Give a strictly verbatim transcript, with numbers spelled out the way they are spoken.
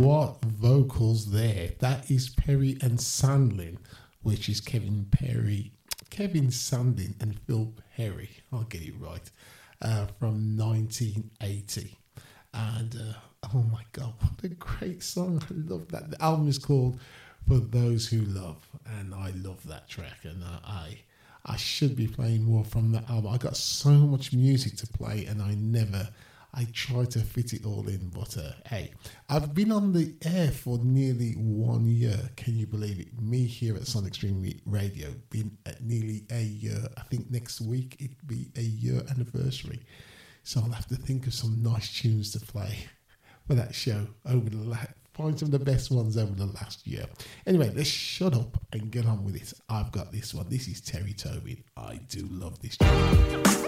what vocals there. That is Perry and Sandlin, which is Kevin Perry, Kevin Sandlin and Phil Perry. I'll get it right. Uh, from nineteen eighty. And uh, oh my God, what a great song. I love that. The album is called For Those Who Love, and I love that track. And uh, I I should be playing more from that album. I got so much music to play, and I never, I try to fit it all in. But uh, hey, I've been on the air for nearly one year. Can you believe it? Me here at Sonic Stream Radio, been at nearly a year. I think next week it'll be a year anniversary. So I'll have to think of some nice tunes to play for that show over the last, find some of the best ones over the last year. Anyway, let's shut up and get on with it. I've got this one. This is Terry Tobin. I do love this track.